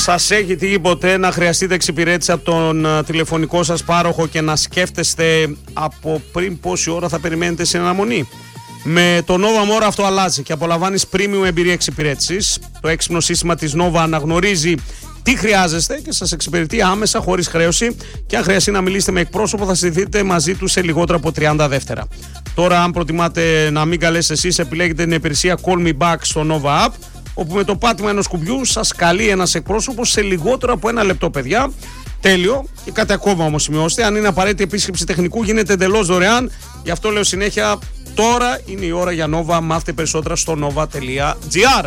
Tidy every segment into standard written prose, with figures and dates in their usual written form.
Σας έχει τύχει ποτέ να χρειαστείτε εξυπηρέτηση από τον τηλεφωνικό σας πάροχο και να σκέφτεστε από πριν πόση ώρα θα περιμένετε στην αναμονή? Με το Nova More αυτό αλλάζει και απολαμβάνεις premium εμπειρία εξυπηρέτησης. Το έξυπνο σύστημα της Nova αναγνωρίζει τι χρειάζεστε και σας εξυπηρετεί άμεσα, χωρίς χρέωση. Και αν χρειαστεί να μιλήσετε με εκπρόσωπο, θα συζητείτε μαζί του σε λιγότερο από 30 δεύτερα. Τώρα, αν προτιμάτε να μην καλέσετε εσείς, επιλέγετε την υπηρεσία Call Me Back στο Nova App, όπου με το πάτημα ενός κουμπιού σας καλεί ένας εκπρόσωπος σε λιγότερο από 1 λεπτό, παιδιά. Τέλειο. Και κάτι ακόμα όμως σημειώστε: αν είναι απαραίτητη επίσκεψη τεχνικού, γίνεται εντελώς δωρεάν. Γι' αυτό λέω συνέχεια, τώρα είναι η ώρα για Nova. Μάθετε περισσότερα στο nova.gr.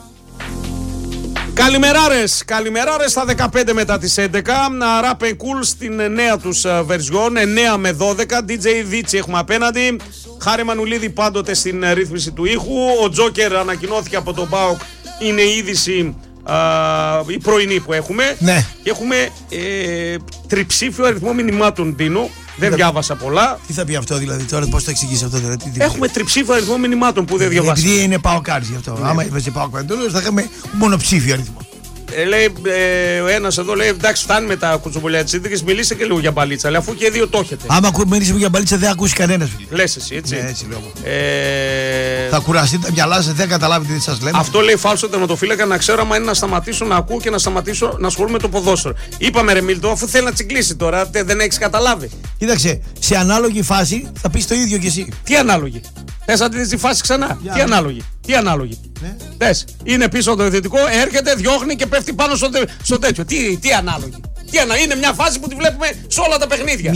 Καλημεράρες στα 15 μετά τις 11. Rap and Cool στην νέα τους βερζιόν, 9 με 12. DJ Vici έχουμε απέναντι. Χάρη Μανουλίδη πάντοτε στην ρύθμιση του ήχου. Ο Τζόκερ ανακοινώθηκε από τον ΠΑΟΚ. Είναι η είδηση η πρωινή που έχουμε. Ναι. Και έχουμε τριψήφιο αριθμό μηνυμάτων, Ντίνο. Δεν διάβασα πολλά. Τι θα πει αυτό δηλαδή τώρα, πώς το εξηγήσει αυτό δηλαδή? Έχουμε τριψήφιο αριθμό μηνυμάτων που δεν διαβάσα. Επειδή είναι ΠΑΟΚάρης γι' αυτό. Ναι. Άμα είπες ΠΑΟΚάρης, θα είχαμε μονοψήφιο αριθμό. Λέει ο ένας εδώ, λέει εντάξει, φτάνει με τα κουτσομπολιά της σύνδεκης, μιλήστε και λίγο για μπαλίτσα. Αλλά αφού και δύο το έχετε. Άμα μιλήσουμε για μπαλίτσα, δεν ακούσει κανένας. Λες εσύ, έτσι. Ναι, έτσι λέω. Θα κουραστείτε τα μυαλά σας, δεν καταλάβετε τι σας λένε. Αυτό λέει φάλσο τερματοφύλακα, να ξέρω άμα είναι να σταματήσω να ακούω και να σταματήσω να ασχολούμαι με το ποδόσφαιρο. Είπαμε ρε Μίλτο, αφού θέλει να τσιγκλίσει τώρα, δεν έχεις καταλάβει. Κοίταξε, σε ανάλογη φάση θα πεις το ίδιο κι εσύ. Τι ανάλογη? Θες να τη δεις τη φάση ξανά? Τι ανάλογη? Τι ανάλογη? Ναι. Θες, είναι πίσω από το επιθετικό, έρχεται, διώχνει και πέφτει πάνω στο τέτοιο. Τι ανάλογη? Είναι μια φάση που τη βλέπουμε σε όλα τα παιχνίδια.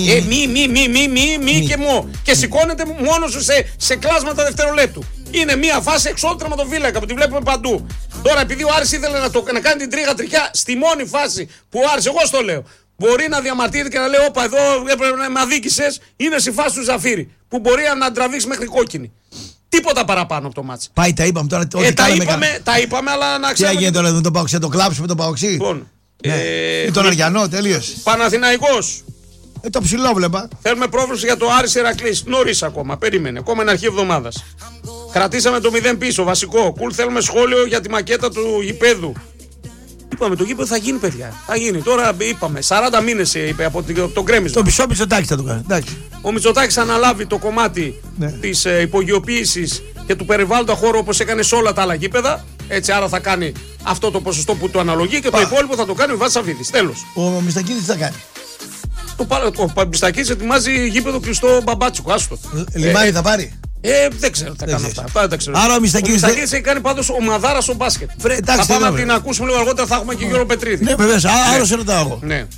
Μη και μου. Και σηκώνεται μόνο σου σε κλάσματα δευτερολέπτου. Είναι μια φάση εξώδου τερματοφύλακα που τη βλέπουμε παντού. Τώρα, επειδή ο Άρης ήθελε να κάνει την τρίγα τρικιά στη μόνη φάση που ο Άρης, εγώ στο λέω, μπορεί να διαμαρτύρεται και να λέει: όπα, εδώ έπρεπε να με αδίκησες. Είναι στη φάση του Ζαφύρι που μπορεί να τραβήξει μέχρι κόκκινη. Τίποτα παραπάνω από το μάτς. Πάει, τα είπαμε τώρα. Τα είπαμε, αλλά να ξέρουμε. Τι έγινε τώρα με τον Παοξή, το κλάψουμε τον Παοξή. Λοιπόν, τον Αριανό, τελείωσε. Παναθηναϊκός. Το ψηλό βλέπα. Θέλουμε πρόβλεψη για το Άρης Ηρακλής. Νωρίς ακόμα, περίμενε. Ακόμα είναι αρχή εβδομάδας. Κρατήσαμε το 0 πίσω, βασικό. Κουλ, θέλουμε σχόλιο για τη μακέτα του γηπέδου. Είπαμε το γήπεδο θα γίνει, παιδιά. Θα γίνει. Τώρα είπαμε 40 μήνες είπε από τον γκρέμισμα. Το μισό Μητσοτάκης θα το κάνει. Εντάξει. Ο Μητσοτάκης αναλάβει το κομμάτι της υπογειοποίησης και του περιβάλλοντα χώρου όπως έκανε σε όλα τα άλλα γήπεδα. Έτσι, άρα θα κάνει αυτό το ποσοστό που του αναλογεί και το υπόλοιπο θα το κάνει ο Βάσης Σαββίδης. Τέλος. Ο Μιστακίδης τι θα κάνει? Ο Μιστακίδης ετοιμάζει γήπεδο κλειστό μπαμπάτσικο. Άστο. Λιμάνι θα πάρει. Δεν ξέρω τι θα κάνω αυτά. Δεν ξέρω. Άρα ο Μιστακίδης έχει κάνει πάντως ομαδάρα στο μπάσκετ. Θα πάμε να την ακούσουμε λίγο αργότερα, θα έχουμε και Γιώργο Πετρίδη. Ναι, βέβαια, άλλο σε ρωτάω εγώ. Ναι.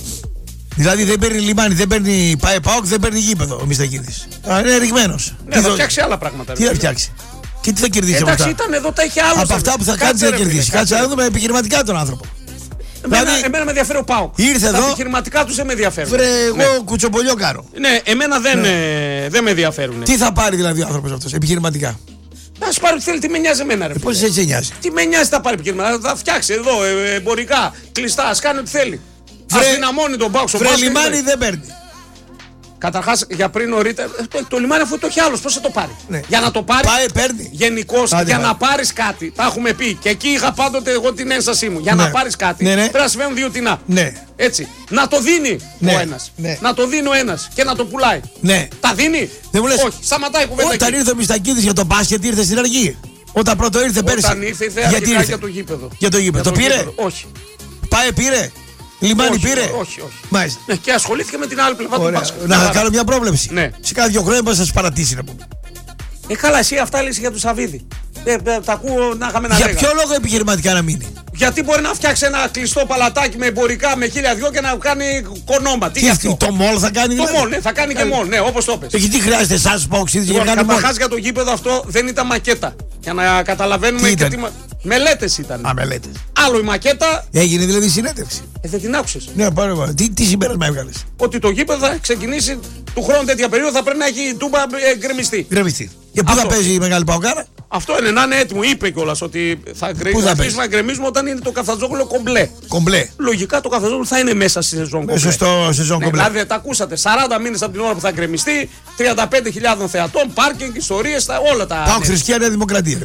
Δηλαδή δεν παίρνει λιμάνι, δεν παίρνει ΠΑΟΚ, δεν παίρνει γήπεδο ο Μιστακίδης. Είναι ρηγμένος. Ναι, θα φτιάξει άλλα πράγματα. Τι θα φτιάξει? Και τι θα κερδίσει από αυτά? Εντάξει, ήταν εδώ, τα είχε άλλο. Από αυτά που θα κάνει, τι θα κερδίσει? Κάτσε να δούμε επιχειρηματικά τον άνθρωπο. Εμένα με ενδιαφέρει ο ΠΑΟΚ. Ήρθε εδώ. Τα επιχειρηματικά του δεν με ενδιαφέρουν. Βρε, εγώ κουτσομπολιό κάνω. Ναι, εμένα δεν με ενδιαφέρουν. Τι θα πάρει δηλαδή ο άνθρωπος αυτός επιχειρηματικά? Θα σου πάρει ό,τι θέλει, τι με νοιάζει εμένα, ρε. Πώς έτσι νοιάζει? Τι με νοιάζει, θα πάρει επιχειρηματικά. Θα φτιάξει εδώ εμπορικά, κλειστά, α κάνει ό,τι θέλει. Α δυναμώνει τον ΠΑΟΚ στο μπάσκετ. Βρε, λιμάνι δεν παίρνει. Καταρχάς, για πριν νωρίτερα, το λιμάνι αφού το έχει άλλος, πώς θα το πάρει? Ναι. Για να το πάρει. Παίρνει. Γενικώς, για να πάρεις κάτι, τα έχουμε πει. Και εκεί είχα πάντοτε εγώ την ένστασή μου. Για να πάρεις κάτι, πρέπει να συμβαίνουν δύο τεινά. Ναι. Έτσι. Να το δίνει ο ένας. Ναι. Να το δίνει ο ένας και να το πουλάει. Ναι. Τα δίνει. Δεν μου λες, όχι, σταματάει η κουβέντα. Όταν ήρθε ο Μιστακίδης για το μπάσκετ, ήρθε στην αργή. Όταν πρώτο ήρθε πέρσι. Όταν ήρθε αρχικά για το γήπεδο. Για το γήπεδο. Το πήρε? Όχι. Πήρε. Λιμάνι πήρε? Όχι. Μάλιστα. Ναι, και ασχολήθηκε με την άλλη πλευρά του μπάσκετ. Να κάνω μια πρόβλεψη. Ναι. Σε κάθε 2 χρόνια θα σας παρατήσει να πούμε. Καλά, εσύ αυτά λες για του Σαββίδη. Τα ακούω να είχαμε να λέγαμε. Για ποιο λόγο επιχειρηματικά να μείνει? Γιατί μπορεί να φτιάξει ένα κλειστό παλατάκι με εμπορικά με 1.002 και να κάνει κονόμα. Τι αυτό? Το μόλ θα κάνει? Το μόλ, ναι, θα κάνει και μόλ, ναι, όπως το πες. Εκεί τι χρειάζεται εσάς Παοξίδης για να κάνει μόλ? Καταρχάς για το γήπεδο αυτό δεν ήταν μακέτα. Για να καταλαβαίνουμε και τι. Μελέτες ήταν. Α, μελέτες. Άλλο η μακέτα. Έγινε δηλαδή συνέντευξη. Δεν την άκουσες? Ναι, πάρε. Τι συμπέρασμα έβγαλες? Ότι το γήπεδο θα ξεκινήσει του χρόνου τέτοια περίοδο, θα πρέπει να έχει τούμπα γκρεμιστεί. Και πού θα παίζει η μεγάλη Παοκάρα? Αυτό είναι, να είναι έτοιμο. Είπε κιόλας ότι θα αρχίσουμε να γκρεμίζουμε όταν είναι το Καφτατζόγλιο κομπλέ. Κομπλέ. Λογικά το Καφτατζόγλιο θα είναι μέσα στη σεζόν κομπλέ. Μέσα στο σεζόν κομπλέ. Δηλαδή τα ακούσατε. 40 μήνες από την ώρα που θα γκρεμιστεί, 35.000 θεατών, πάρκινγκ, ιστορίες, όλα τα. Πάω θρησκεία Νέα Δημοκρατία δηλαδή.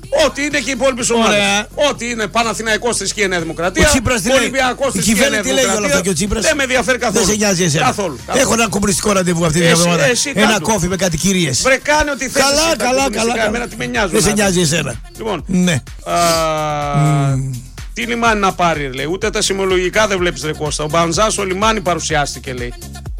Ό,τι είναι και οι υπόλοιπες ομάδες. Ό,τι είναι Παναθηναϊκός θρησκεία Νέα Δημοκρατία. Ολυμπιακός θρησκεία Νέα Δημοκρατία. Δεν με ενδιαφέρει καθόλου. Δεν σε νοιάζει εσένα. Καθόλου. Έχω ένα κομμουνιστικό ραντεβού αυτή την εβδομάδα. Ένα κόφι με κάτι κυρίες. Βρε, κάνε ό,τι θέλεις. Καλά. Εμένα τι με νοιάζουν. Δεν σε νοιάζει εσένα. Λοιπόν. Ναι. Τι λιμάνι να πάρει, λέει. Ούτε τα σημειολογικά δεν βλέπεις, ρε Κώστα. Ο Μπανζά στο λιμάνι παρουσιάστηκε, λέει.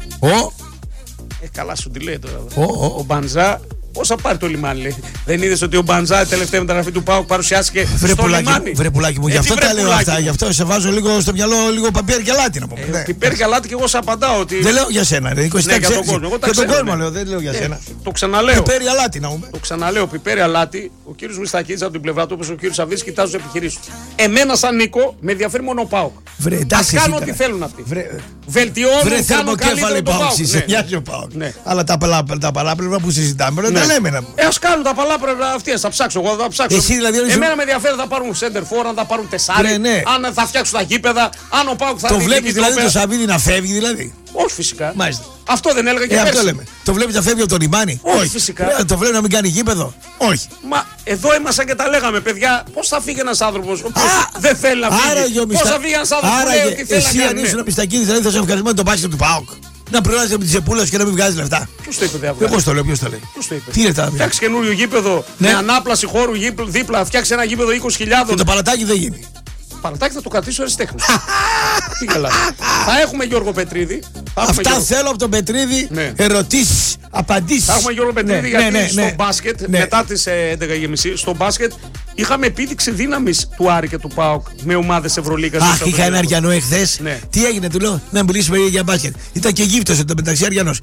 Καλά σου τη λέει τώρα. Ο Μπανζά. Πώς θα πάρει το λιμάνι, λέει. Δεν είδες ότι ο Μπανζά, η τελευταία μεταγραφή του ΠΑΟΚ, παρουσιάστηκε στο λιμάνι. Βρε πουλάκι μου, γι' αυτό τα λέω αυτά. Γι' αυτό σε βάζω λίγο στο μυαλό, λίγο παπέρ και αλάτι να πούμε. Πιπέρ και αλάτι και εγώ σε απαντάω ότι. Δεν λέω για σένα, ρε. 24 για τον κόσμο. Για τον κόσμο λέω, δεν λέω για σένα. Το ξαναλέω. Πιπέρ αλάτι να πούμε. Το ξαναλέω, πιπέρ αλάτι. Ο κύριος Μιστακίδης από την πλευρά του, όπως ο κύριος Σαββίδης, κοιτάζουν τις επιχειρήσεις του. Εμένα, σαν Νίκο, με ενδιαφέρει μόνο ο ΠΑΟΚ. Ας κάνουν ό,τι θέλουν αυτοί. Βελτιώνουν. Βρε θερμοκέφαλοι ΠΑΟΚ. Σε νοιάζει ο ΠΑΟΚ. Αλλά τα παράπλευρα που συζητάμε δεν τα λέμε να πούμε. Κάνουν τα παλάπρα αυτοί, θα ψάξω. Εγώ θα ψάξω. Εσύ, δηλαδή, εμένα με ενδιαφέρει θα πάρουν center for, αν θα πάρουν τεσσάρι, αν θα φτιάξουν τα γήπεδα, αν ο Πάουκ θα το βλέπει δηλαδή το Σαββίδι να φεύγει, δηλαδή. Όχι φυσικά. Μάλιστα. Αυτό δεν έλεγα και πέρσι. Αυτό λέμε. Το βλέπει να φεύγει από το λιμάνι. Όχι φυσικά. Το βλέπει να μην κάνει γήπεδο. Όχι. Μα εδώ ήμασταν και τα λέγαμε, παιδιά, πώς θα φύγει ένας άνθρωπος ο οποίος δεν θέλει να φύγει. Πώς θα φύγει ένας άνθρωπος που λέει ότι θέλει να κάνει. Εσύ αν ήσουν Μιστακίδης, δηλαδή θα σε ευχαριστούμε τον μπάσκετ του ΠΑΟΚ. Να προλάβει από τη Ζεπούλα και να μην βγάζει λεφτά. Ποιος το είπε, εγώ το λέω, ποιος το λέει. Τι είναι τα. Φτιάξει καινούριο γήπεδο με ανάπλαση χώρου δίπλα, φτιάξει ένα γήπεδο 20.000. Και το παλατάκι δεν γίνει. Παλατάκι θα το κρατήσω αριστέχνη. Τι καλά. Θα έχουμε Γιώργο Πετρίδη. Αυτά θέλω από τον Πετρίδη. Ερωτήσεις, απαντήσεις. Θα έχουμε Γιώργο Πετρίδη γιατί στο μπάσκετ, μετά τις 11.30 στο μπάσκετ είχαμε επίδειξη δύναμης του Άρη και του ΠΑΟΚ με ομάδες Ευρωλίγκας. Αχ, είχα ένα Αριανό εχθές. Τι έγινε, του λέω, να μιλήσουμε για μπάσκετ. Ήταν και γύφτος εδώ μεταξύ Αριανός.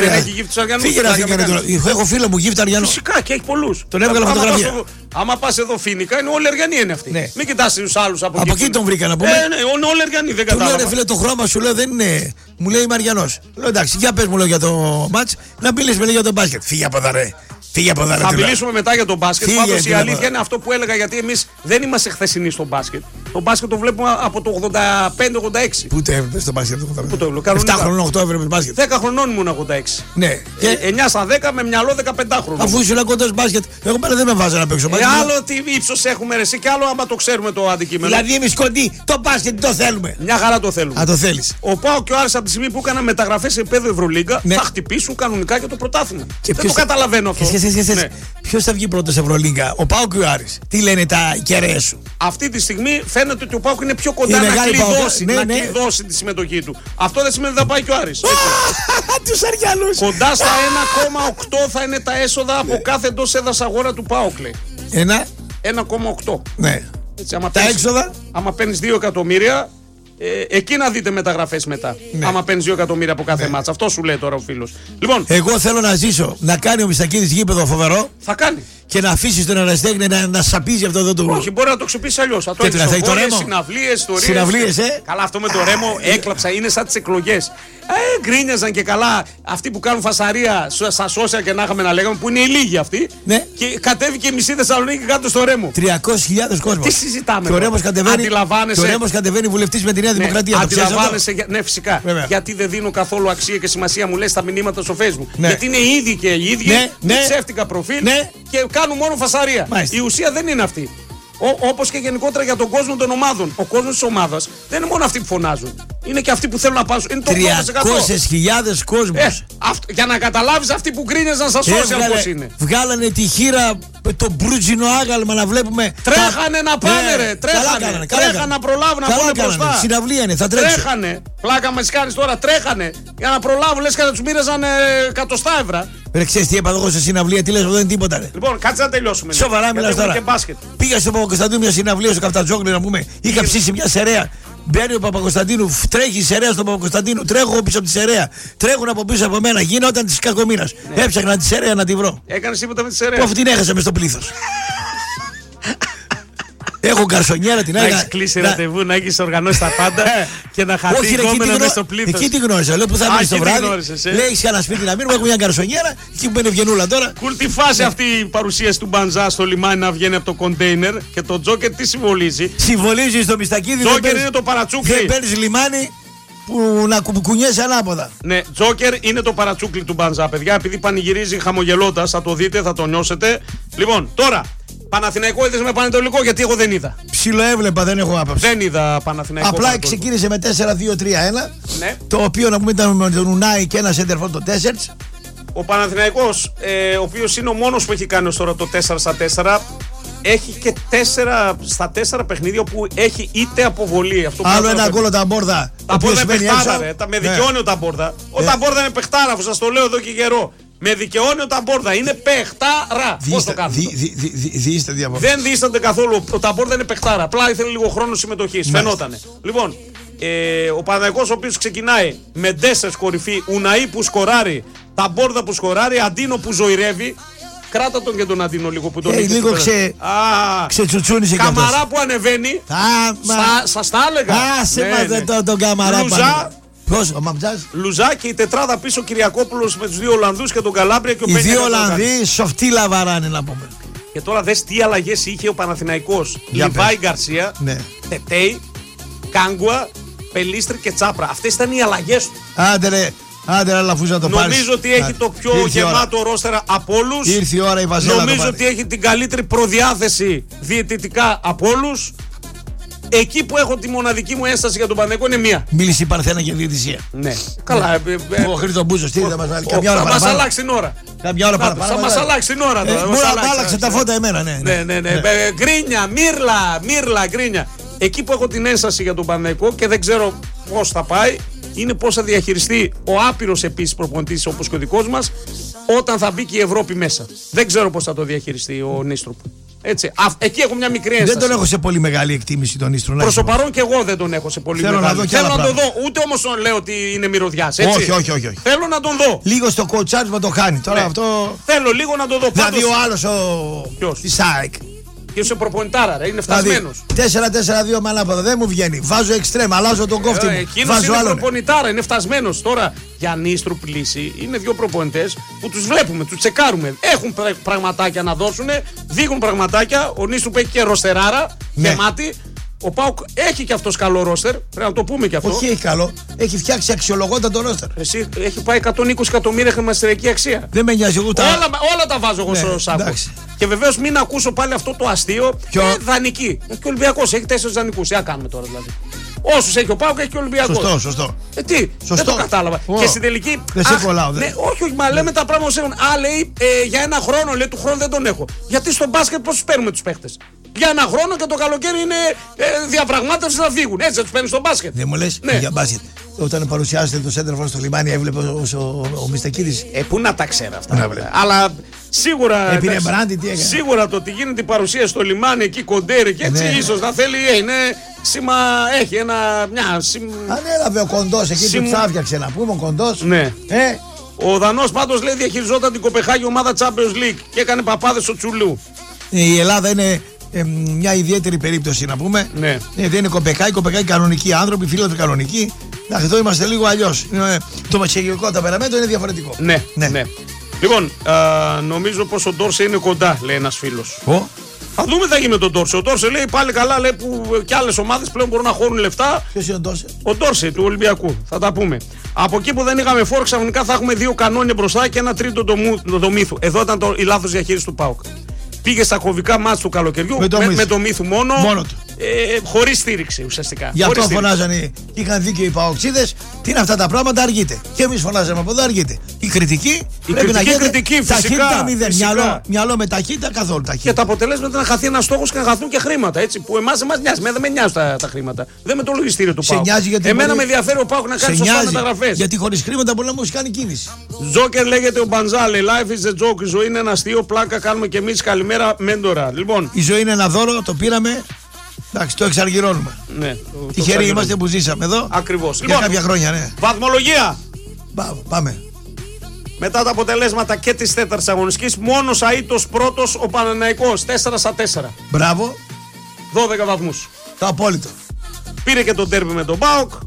Φύγε να έχω φίλο μου γύφτα Αριανό. Φυσικά και έχει πολλούς. Τον έβγαλα φωτογραφία. Άμα πας εδώ Φοίνικα, είναι όλοι Αριανοί είναι αυτοί. Μην κοιτάς τους άλλους από εκεί. Από εκεί τον βρήκα να πούμε. Ναι, όλοι Αριανοί, δεν κατάλαβα. Του λέω, φίλε, το χρώμα σου λέω δεν είναι. Μου λέει είμαι Αριανός. Λέω εντάξει, για πες μου λέω για το μάτς, να μιλήσουμε για το μπάσκετ. Φύγε από εδώ ρε. Θα μιλήσουμε μετά για το μπάσκετ. Πάντως η αλήθεια είναι αυτό που έλεγα, γιατί εμείς δεν είμαστε χθεσινοί στο μπάσκετ. Το μπάσκετ το βλέπουμε από το 85-86. Πού το έβλεπες το μπάσκετ? Πού το έβλεπα? 7 χρονών, 8 έβλεπες μπάσκετ. 10 χρονών ήμουν 86. Ναι. 9 στα 10 με μυαλό 15 χρονών. Αφού ήσουν κοντά μπάσκετ, εγώ πέρα δεν με βάζω να παίξω μπάσκετ. Άλλο τι ύψος έχουμε ρε εσύ, και άλλο άμα το ξέρουμε το αντικείμενο. Δηλαδή εμείς κοντοί, το μπάσκετ το θέλουμε. Μια χαρά το θέλουμε. Α, το θέλεις. Ο ΠΑΟΚ και ο Άρης από τη στιγμή που έκαναν μεταγραφές σε επίπεδο Ευρωλίγκα θα χτυπήσουν κανονικά και το πρωτάθλημα. Δεν το καταλαβαίνω αυτό. Ποιος θα βγει πρώτος Ευρωλίγκα, ο ΠΑΟΚ ή ο Άρης? Τι λένε τα κεραίες σου? Αυτή τη στιγμή φαίνεται ότι ο ΠΑΟΚ είναι πιο κοντά να κλειδώσει τη συμμετοχή του. Αυτό δεν σημαίνει ότι θα πάει και ο Άρης. Τους Αριανούς. Κοντά στα 1,8 θα είναι τα έσοδα από κάθε εντός έδρας αγορά του ΠΑΟΚ, λέει. 1,8. Ναι. Τα έξοδα. Άμα παίρνεις 2 εκατομμύρια, εκεί να δείτε μεταγραφές μετά. Ναι. Άμα παίρνεις 2 εκατομμύρια από κάθε μάτσα. Αυτό σου λέει τώρα ο φίλος. Λοιπόν, εγώ θέλω να ζήσω, να κάνει ο Μιστακίδης γήπεδο φοβερό. Θα κάνει. Και να αφήσει τον Εραστέχνη να σαπίζει αυτό εδώ το. Όχι, μπορεί να το ξεπίσει αλλιώς. Θα το έχει το ρέμο. Συναυλίες, Καλά, αυτό με το ρέμο έκλαψα, είναι σαν τις εκλογές. Γκρίνιαζαν και καλά αυτοί που κάνουν φασαρία στα social και να είχαμε να λέγαμε, που είναι οι λίγοι αυτοί. Ναι. Και κατέβηκε η μισή Θεσσαλονίκη κάτω στο ρέμο. 300.000 κόσμο. Τι συζητάμε? Και ο Ρέμος κατεβαίνει βουλευτής με τη Νέα Δημοκρατία. Αντιλαμβάνεσαι, ναι, φυσικά. Γιατί δεν δίνω καθόλου αξία και σημασία, μου λες τα μηνύματα στο Facebook. Γιατί είναι οι ίδιοι και οι ίδιοι, ψεύτικα προφίλ και κάνουν μόνο φασαρία. Η ουσία δεν είναι αυτή. Όπως και γενικότερα για τον κόσμο των ομάδων. Ο κόσμος της ομάδας δεν είναι μόνο αυτοί που φωνάζουν. Είναι και αυτοί που θέλουν να πάσουν. Είναι το 300.000 κόσμος. Για να καταλάβεις αυτοί που γκρίνιαζαν στα social πώς είναι. Βγάλανε τη χείρα, το μπρούτζινο άγαλμα να βλέπουμε. Τρέχανε να πάνε ρε. Τρέχανε να προλάβουν να πάνε μπροστά. Συναυλία είναι, θα τρέξουν. Τρέχανε. Πλάκα μας κάνεις τώρα. Τρέχανε για να προλάβουν. Λες και να τους μοίραζαν 100 ευρώ. Ρε, ξέρεις τι είπα εγώ σε συναυλία, τι λες, δεν είναι τίποτα ρε. Λοιπόν, κάτσε να τελειώσουμε. Σοβαρά μιλάς τώρα. Πήγα στο Παπακοσταντίνου μια συναυλία στο Καφτατζόγλιο να πούμε. Είχα ψήσει μια σερέα. Μπαίνει ο Παπακοσταντίνου, τρέχει η σερέα στον Παπακοσταντίνου, τρέχω πίσω από τη σερέα. Τρέχουν από πίσω από μένα, γίνονταν τη κακομοίρα. Έψαχνα τη σερέα να τη βρω. Έκανε τίποτα με τη σερέα? Αφού την έχασα μες στο πλήθος. Έχω γκαρσονιέρα την άλλη. Να έχεις κλείσει ραντεβού, να έχεις οργανώσει τα πάντα και να χαθεί η κόμενα μέσα στο πλήθος. Εκεί τη γνώρισα. Λέω που θα μείνει το βράδυ. Λέει έχεις ένα σπίτι να μείνουμε, έχουμε μια γκαρσονιέρα. Εκεί που μπαίνει Ευγενούλα τώρα. Κουλ τη φάση αυτή η παρουσίαση του Μπανζά στο λιμάνι να βγαίνει από το κοντέινερ και το Τζόκερ τι συμβολίζει? Συμβολίζει στο Μιστακίδη. Τζόκερ είναι το παρατσούκλι. Δεν παίρνει λιμάνι. που να κουνιέσαι ανάποδα. Ναι, Τζόκερ είναι το παρατσούκλι του Μπαντζά, παιδιά. Επειδή πανηγυρίζει χαμογελώντας, θα το δείτε, θα το νιώσετε. Λοιπόν, τώρα, Παναθηναϊκό είδες με Πανετολικό, γιατί εγώ δεν είδα. Ψιλοέβλεπα, δεν έχω άποψη. Δεν είδα Παναθηναϊκό. Απλά ξεκίνησε με 4-2-3-1. Ναι. Το οποίο να πούμε ήταν με τον Ουνάη και ένα σέντερφορ το 4. Ο Παναθηναϊκός, ο οποίος είναι ο μόνος που έχει κάνει ως τώρα το 4-4, έχει και 4 στα 4 παιχνίδια που έχει είτε αποβολή. Αυτό άλλο ένα γκολ ο Ταμπόρδα. Τα Μπόρδα είναι παιχτάρα, ρε. Με δικαιώνει ο Ταμπόρδα. Ο Ταμπόρδα είναι παιχτάρα, αφού σας το λέω εδώ και καιρό. Με δικαιώνει ο Ταμπόρδα. Είναι παιχτάρα. Πώς το κάνετε? Δεν δίστανται καθόλου. Ο Ταμπόρδα είναι παιχτάρα. Απλά ήθελε λίγο χρόνο συμμετοχής. Φαινότανε. Λοιπόν, ο Παναθηναϊκός ο οποίος ξεκινάει με Ντέσσερς κορυφή, Ουναή που σκοράρει, Ταμπόρδα που σκοράρει, Αντίνο που ζωηρεύει. Κράτα τον και τον Αντίνο λίγο που τον έχει. Λίγο ξετσουτσούνισε. Καμαρά που ανεβαίνει. Σας τα έλεγα. Άσε τον Καμαρά. Ποιος, ο Μαμπτζάς? Λουζά και η τετράδα πίσω Κυριακόπουλος με τους δύο Ολλανδούς και τον Καλάμπρια και ο οι δύο Ολλανδοί σοφτή λαβαράνε να πούμε. Και τώρα δες τι αλλαγές είχε ο Παναθηναϊκός. Λιβάη Γκαρσία, Τετέι, Κάγκουα, Πελίστρη και Τσάπρα. Αυτές ήταν οι αλλαγές του. Άντε να λαφούς να το πάρεις. Νομίζω ότι έχει το πιο γεμάτο ρόστερα από όλους. Ήρθε η ώρα η Βαζέλα. Νομίζω ότι έχει την καλύτερη προδιάθεση διαιτητικά από όλους. Εκεί που έχω τη μοναδική μου ένσταση για τον Παναθηναϊκό είναι μία. Μίλησε η Παρθένα για διαιτησία. Ναι. Καλά. Ο Χρήστο Μπούζος τι θα μας βάλει? Καμιά ώρα παραπάνω. Θα μας αλλάξει την ώρα. Καμιά ώρα παραπάνω. Θα μας αλλάξει την ώρα τώρα. Μου άλλαξε τα φώτα εμένα, ναι. Γκρίνια, μύρλα, γκρίνια. Εκεί που έχω την ένσταση για τον Παναθηναϊκό και δεν ξέρω πώς θα πάει, είναι πώς θα διαχειριστεί ο άπειρος επίσης προπονητής όπως και ο δικός μας όταν θα μπει και η Ευρώπη μέσα. Δεν ξέρω πώς θα το διαχειριστεί ο Νίστρουπ. Έτσι. Εκεί έχω μια μικρή ένσταση. Δεν τον έχω σε πολύ μεγάλη εκτίμηση τον Νίστρο. Προς το παρόν και εγώ δεν τον έχω σε πολύ μεγάλη. Θέλω να τον δω. Ούτε όμως τον λέω ότι είναι μυρωδιάς. Όχι. Θέλω να τον δω. Λίγο στο κοτσάρισμα το χάνει. Τώρα αυτό. Θέλω λίγο να τον δω. Δηλαδή ο άλλος τη ΣΑΕΚ. Και είσαι προπονητάρα, ρε, είναι φτασμένος. 4-4-2 με ανάποδα, δεν μου βγαίνει. Βάζω εξτρέμ, αλλάζω τον κόφτη μου. Εκείνος είναι προπονητάρα, είναι φτασμένος. Τώρα για Νίστρουπ λύση είναι δύο προπονητές που τους βλέπουμε, τους τσεκάρουμε. Έχουν πραγματάκια να δώσουν, δείχνουν πραγματάκια. Ο Νίστρουπ έχει και ροστεράρα, γεμάτη. Ο ΠΑΟΚ έχει και αυτός καλό ρόστερ, πρέπει να το πούμε και αυτό. Όχι, έχει καλό. Έχει φτιάξει αξιολογότατο ρόστερ. Εσύ έχει πάει 120 εκατομμύρια χρηματιστηριακή αξία. Δεν με νοιάζει, εγώ όλα τα βάζω εγώ στο σάκο. Και βεβαίως μην ακούσω πάλι αυτό το αστείο. Δανεική. Και ο Ολυμπιακός έχει 4 δανεικούς. Τι κάνουμε τώρα δηλαδή. Όσους έχει ο ΠΑΟΚ έχει και ο Ολυμπιακός. Σωστό. Τι, δεν το κατάλαβα. Και στην τελική. Δεν σε κολλάω. Όχι, μα λέμε τα πράγματα ως έχουν. Λέει για ένα χρόνο, λέει του χρόνου δεν τον έχω. Γιατί στο μπάσκετ πώς τους παίρνουμε τους παίχτες? Για ένα χρόνο και το καλοκαίρι είναι διαπραγμάτευση να φύγουν. Έτσι θα τους παίρνει στο μπάσκετ. Δεν μου λες για μπάσκετ. Όταν παρουσιάζεται το σέντερφορ στο λιμάνι, έβλεπε ο Μιστακίδης. Πού να τα ξέρω αυτά. Αλλά σίγουρα. Σίγουρα το ότι γίνεται η παρουσία στο λιμάνι εκεί κοντέρι και έτσι ίσως να θέλει. Είναι σήμα. Έχει μια. Ανέλαβε ο κοντός εκεί που τσάφιαξε να πούμε ο κοντός. Ναι. Ο Δανός πάντως λέει διαχειριζόταν την Κοπεχάγη ομάδα Champions League και έκανε παπάδες στο Τσουλού. Η Ελλάδα είναι μια ιδιαίτερη περίπτωση να πούμε. Ναι. Δεν είναι Κοπεχάγη κανονικοί άνθρωποι, φίλοι κανονικοί. Εδώ είμαστε λίγο αλλιώς. Το μεσογειακό ταπεραμέντο είναι διαφορετικό. Ναι. Λοιπόν, νομίζω πως ο Ντόρσε είναι κοντά, λέει ένας φίλος. Θα δούμε τι θα γίνει με τον Ντόρσε. Ο Ντόρσε λέει πάλι καλά, λέει που και άλλες ομάδες πλέον μπορούν να χώνουν λεφτά. Ποιος είναι ο Ντόρσε? Ο Ντόρσε του Ολυμπιακού. Θα τα πούμε. Από εκεί που δεν είχαμε φόρ, ξαφνικά θα έχουμε 2 κανόνια μπροστά και ένα τρίτο το Μύθου. Εδώ ήταν η λάθος διαχείριση του ΠΑΟΚ. Πήγε στα κομβικά μάτς του καλοκαιριού με το Μύθου μόνο του. Χωρίς στήριξη ουσιαστικά. Γι' αυτό φωνάζανε, είχαν δίκιο οι παοξίδες. Τι είναι αυτά τα πράγματα, αργείται. Και εμείς φωνάζαμε από εδώ, αργείται. Η κριτική πρέπει να γίνεται ταχύτητα 0. Μυαλό με ταχύτητα, καθόλου ταχύτητα. Και τα αποτελέσματα να χαθεί ένας στόχος και να χαθούν και χρήματα. Έτσι, που εμάς δεν μας νοιάζει. Δεν με νοιάζουν τα χρήματα. Δεν με το λογιστήριο του ΠΑΟΚ. Εμένα με ενδιαφέρει ο ΠΑΟΚ να κάνει σωστά μεταγραφές. Γιατί χωρίς χρήματα μπορεί να μου κάνει κίνηση. Τζόκερ λέγεται ο Μπαντζάλε. Life is a joke. Η ζωή είναι ένα αστείο. Πλάκα κάνουμε κι εμείς. Καλημέρα, Μέντορα. Λοιπόν, η ζωή είναι ένα δώρο, το πήραμε. Εντάξει, το εξαργυρώνουμε. Ναι. Τυχεροί είμαστε που ζήσαμε εδώ. Ακριβώς. Για κάποια χρόνια, ναι. Βαθμολογία. Πάμε. Μετά τα αποτελέσματα και της τέταρτης αγωνιστικής, μόνος αήτος πρώτος ο Παναθηναϊκός. 4-4. Μπράβο. 12 βαθμούς. Το απόλυτο. Πήρε και τον τέρμπι με τον ΠΑΟΚ.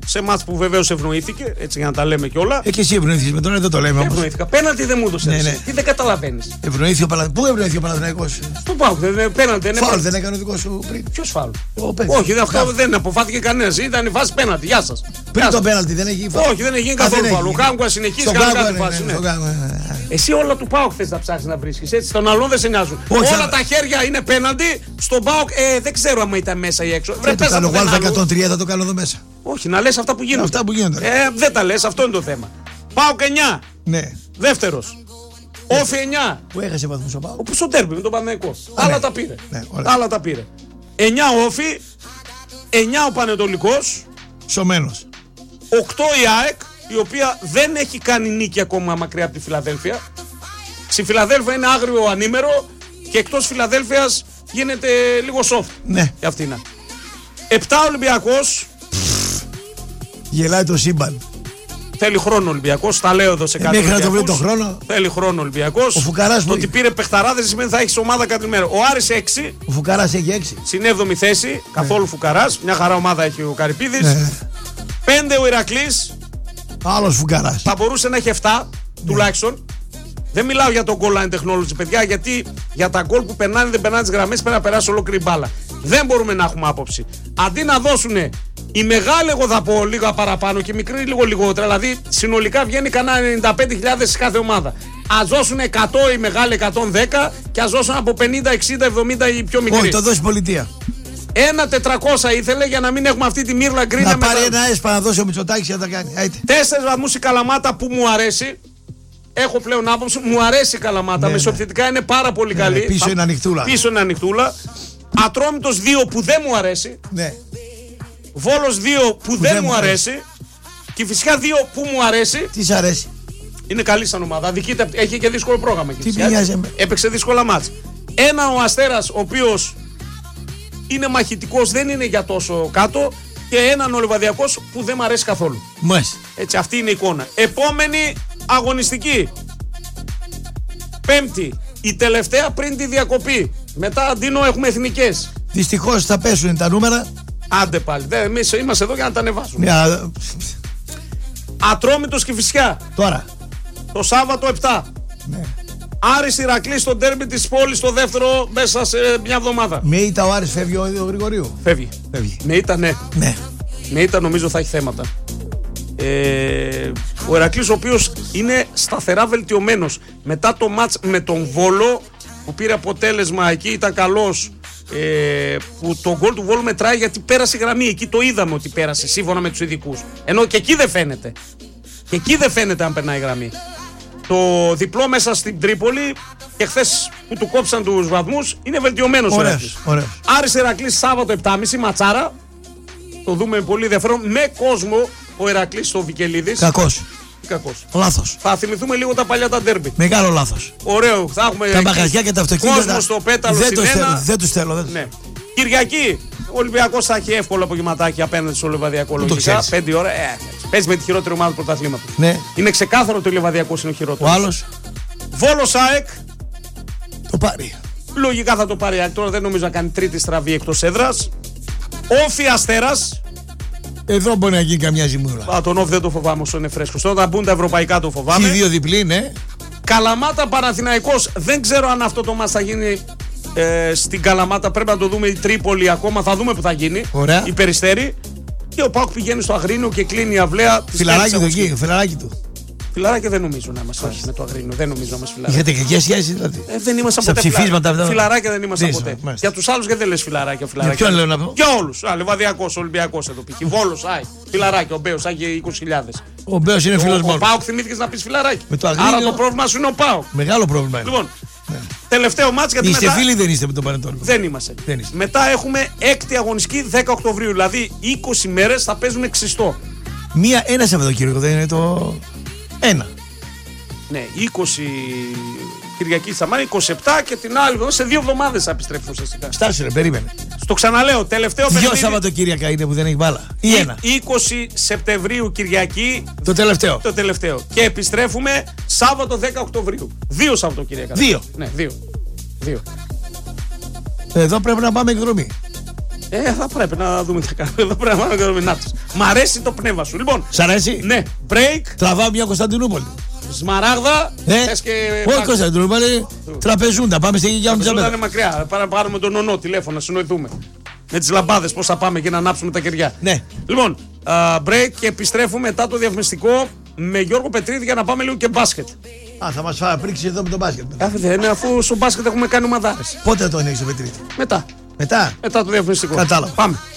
σε μάτς που βεβαίως ευνοήθηκε, έτσι για να τα λέμε κιόλα. Και εσύ ευνοήθηκες με τον, δεν το λέμε όμως. Ευνοήθηκα. Πέναλτι δεν μου έδωσε. Ναι. Τι δεν καταλαβαίνεις. Ευνοήθηκε ο Παναθηναϊκός. Πού ευνοήθηκε ο Παναθηναϊκός? Στον ΠΑΟΚ. Πέναλτι. Φάουλ δεν έκανε ο δικός σου πριν? Ποιος φάουλ? Όχι, αυτό δεν αποφάθηκε κανένας. Ήταν η φάση πέναλτι. Γεια σας. Πριν το πέναλτι δεν έχει φάουλ? Όχι, δεν έχει γίνει καθόλου φάουλ. Ο Κάγκουα συνεχίζει κάθε φάση. Εσύ όλα του ΠΑΟΚ θες να ψάχνεις να βρίσκεις. Έτσι, τον άλλον δεν σε νοιάζουν. Όλα τα χέρια είναι πέναλτι. Στον ΠΑΟΚ δεν ξέρω αν ήταν μέσα ή έξω. Δεν το κάνω. Εγώ 103 θα το κάνω εδώ μέσα. Όχι, να λες αυτά που γίνονται. Αυτά που γίνονται. Δεν τα λες, αυτό είναι το θέμα. ΠΑΟΚ 9. Ναι. Δεύτερος. Όφι 9. Που έχασε βαθμούς ο ΠΑΟΚ? Όπου στο τέρμπι με τον Παναθηναϊκό. Άλλα τα πήρε. Άλλα τα πήρε. 9 Όφι. 9 ο Πανετολικός. Σωμένος. 8 η ΑΕΚ, η οποία δεν έχει κάνει νίκη ακόμα μακριά από τη Φιλαδέλφια. Στη Φιλαδέλφια είναι άγριο ανήμερο και εκτός Φιλαδέλφιας γίνεται λίγο soft. Ναι. Για αυτήν. 7 Ολυμπιακός. Γελάει το σύμπαν. Θέλει χρόνο Ολυμπιακός, τα λέω εδώ σε κάτι. Μέχρι να το βρει το χρόνο. Θέλει χρόνο Ολυμπιακός. Ο Φουκαράς το ότι πήρε παιχταράδες σημαίνει θα έχει ομάδα κάθε μέρα. Ο Άρης 6. Ο Φουκαράς έχει 6. Στην 7η θέση. Καθόλου Φουκαράς. Μια χαρά ομάδα έχει ο Καρυπίδης. 5 ο Ηρακλής. Άλλος Φουκαράς. Θα μπορούσε να έχει 7 τουλάχιστον. Δεν μιλάω για το goal line technology, παιδιά, γιατί για τα γκολ που περνάνε δεν περνάνε τις γραμμές, πρέπει να περάσει ολόκληρη μπάλα. Δεν μπορούμε να έχουμε άποψη. Αντί να δώσουν οι μεγάλοι, εγώ θα πω λίγα παραπάνω και οι μικροί λίγο λιγότερα, δηλαδή συνολικά βγαίνει κανένα 95.000 σε κάθε ομάδα. Ας δώσουν 100 οι μεγάλοι, 110 και ας δώσουν από 50, 60, 70 οι πιο μικροί. Όχι, το δώσει πολιτεία. 1.400 ήθελε για να μην έχουμε αυτή τη μύρλα γκρίνα. Να πάρει ένα έσπα να δώσει ο Μητσοτάκης για να τα κάνει. 4 βαθμούς η Καλαμάτα που μου αρέσει. Έχω πλέον άποψη, μου αρέσει η Καλαμάτα. Ναι, μεσοεπιθετικά είναι πάρα πολύ καλή. Πίσω είναι ανοιχτούλα. Πίσω είναι ανοιχτούλα. Ατρόμητος 2 που δεν μου αρέσει. Ναι. Βόλος 2 που δεν μου αρέσει. Και φυσικά 2 που μου αρέσει. Τι σ' αρέσει? Είναι καλή σαν ομάδα. Έχει και δύσκολο πρόγραμμα. Τι μοιάζει? Έπαιξε δύσκολα μάτς. Ένα ο Αστέρας, ο οποίος είναι μαχητικός, δεν είναι για τόσο κάτω. Και έναν ο Λιβαδιακός που δεν μου αρέσει καθόλου. Μάλιστα. Έτσι, αυτή είναι η εικόνα. Επόμενη αγωνιστική. Πέμπτη. Η τελευταία πριν τη διακοπή. Μετά, Αντίνο, έχουμε εθνικές. Δυστυχώς θα πέσουν τα νούμερα. Άντε πάλι. Εμείς είμαστε εδώ για να τα ανεβάσουμε. Ατρόμητος και Φυσιά. Τώρα. Το Σάββατο 7. Ναι. Άρης Ηρακλής στο ντέρμπι της πόλης το δεύτερο μέσα σε μια εβδομάδα. Με ήττα ο Άρης φεύγει ο Γρηγορίου. Φεύγει. Με ήττα ναι. Με ήττα νομίζω θα έχει θέματα. Ο Ηρακλής ο οποίος είναι σταθερά βελτιωμένος. Μετά το μάτς με τον Βόλο που πήρε αποτέλεσμα, εκεί ήταν καλός. Που το γκολ του Βόλου μετράει γιατί πέρασε η γραμμή. Εκεί το είδαμε ότι πέρασε σύμφωνα με τους ειδικούς. Ενώ και εκεί δεν φαίνεται. Και εκεί δεν φαίνεται αν περνάει η γραμμή. Το διπλό μέσα στην Τρίπολη και χθες που του κόψαν τους βαθμούς είναι βελτιωμένος ο Ηρακλής. Άρης Ηρακλής Σάββατο 7.30 ματσάρα. Το δούμε με πολύ ενδιαφέρον. Με κόσμο ο Ηρακλής στο Βικελίδης. Κακός. Λάθος. Θα θυμηθούμε λίγο τα παλιά τα ντέρμπι. Μεγάλο λάθος. Ωραίο. Θα έχουμε τα μαγαζιά και τα αυτοκίνητα. Κόσμο στο Πέταλο Συνένα. Δεν τους θέλω. Ναι. Κυριακή. Ο Ολυμπιακός θα έχει εύκολο απογευματάκι απέναντι στο Λιβαδιακό. Λογικά 5 ώρα. Παίζει με τη χειρότερη ομάδα του πρωταθλήματος. Ναι. Είναι ξεκάθαρο ότι ο Λιβαδιακός είναι ο χειρότερος. Ο άλλος. Βόλος ΑΕΚ. Το πάρει. Λογικά θα το πάρει ΑΕΚ. Τώρα δεν νομίζω να κάνει τρίτη στραβή εκτός έδρας. Όφι Αστέρας. Εδώ μπορεί να γίνει καμιά ζημούρα. Τον Όφι δεν το φοβάμαι όσο είναι φρέσκος. Όταν μπουν τα ευρωπαϊκά το φοβάμαι. Και οι δύο διπλοί, ναι. Καλαμάτα Παναθηναϊκός. Δεν ξέρω αν αυτό το μας θα γίνει στην Καλαμάτα. Πρέπει να το δούμε η Τρίπολη ακόμα. Θα δούμε που θα γίνει. Ωραία. Η Περιστέρη. Και ο ΠΑΟΚ πηγαίνει στο Αγρίνιο και κλείνει η αυλαία. Φιλαράκι του εκεί. Φιλαράκι του. Φιλαράκι δεν νομίζω να είμαστε με το Αγρίνιο. Δεν νομίζω να είμαστε φιλαράκι. Είχατε κακές σχέσεις δηλαδή. Δεν ήμασταν ποτέ. Ψηφίσματα. Φιλαράκια δεν ήμασταν ποτέ. Για τους άλλους δεν λες φιλαράκια. Για ποιον λέω να πω. Για όλους. Λιβαδιακός, Ολυμπιακός εδώ π.χ. Βόλος, φιλαράκι. Ο Μπέος, άγιε 20.000. Ο Μπέος είναι φίλος μόνο. Ο ΠΑΟΚ θυμήθηκες να πεις φιλαράκι. Αγρίνιο... Άρα το πρόβλημα σου είναι ο ΠΑΟΚ. Μεγάλο πρόβλημα. Λοιπόν, τελευταίο μάτς γιατί είστε φίλοι, δεν είστε με τον Πανετόλικο? Δεν είμαστε. Μετά έχουμε 6η αγωνιστική 10 Οκτωβρίου. Δηλαδή 20 μέρες θα παίζουμε ξυστό. Ένα Σαββατοκύριακο δεν είναι το. Ένα. Ναι, 20 Κυριακή Σαμάρι, 27 και την άλλη σε 2 εβδομάδες θα επιστρέψουν ουσιαστικά. Στάσου ρε, περίμενε. Στο ξαναλέω, τελευταίο παιχνίδι. 2 Σαββατοκύριακα είναι που δεν έχει μπάλα. Ή ένα. 20 Σεπτεμβρίου Κυριακή. Το τελευταίο. Το τελευταίο. Και επιστρέφουμε Σάββατο 10 Οκτωβρίου. 2 Σαββατοκύριακα. 2. Ναι, 2. Εδώ πρέπει να πάμε εκδρομή. Θα πρέπει να δούμε τι θα κάνουμε. Εδώ πρέπει να κάνουμε νάτος. Μ' αρέσει το πνεύμα σου. Λοιπόν, Σ' αρέσει? ναι, break. Τραβάω μια Κωνσταντινούπολη. Σμαράγδα. Θες και Όχι Κωνσταντινούπολη, Τραπεζούντα. Πάμε στη Γεια Τραπεζούντα είναι μακριά. Πάρουμε τον Ονό τηλέφωνο να συνοηθούμε. Με τις λαμπάδες πώς θα πάμε και να ανάψουμε τα κεριά. Ναι. Λοιπόν, break και επιστρέφουμε μετά το διαφημιστικό με Γιώργο Πετρίδη για να πάμε λίγο και μπάσκετ. Θα μας πρίξει εδώ με το μπάσκετ. Αφού στο μπάσκετ έχουμε κάνει ομαδάρες. Πότε θα το ανοίξει ο Πετρίδη? Μετά Μετά το διαφημιστικό. Κατάλαβα. Πάμε.